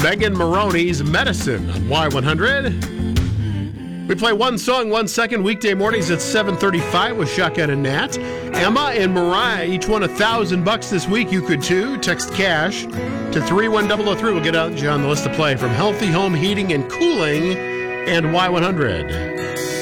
Megan Maroney's Medicine on Y100. We play one song, 1 second, weekday mornings at 7:35 with Shotgun and Nat. Emma and Mariah, each won $1,000 this week. You could too. Text cash to 31003. We'll get out you on the list to play from Healthy Home Heating and Cooling and Y100.